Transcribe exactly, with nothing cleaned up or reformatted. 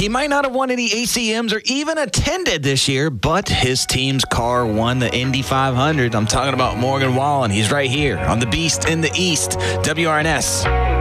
He might not have won any A C Ms or even attended this year, but his team's car won the Indy five hundred. I'm talking about Morgan Wallen. He's right here on the Beast in the East, W R N S.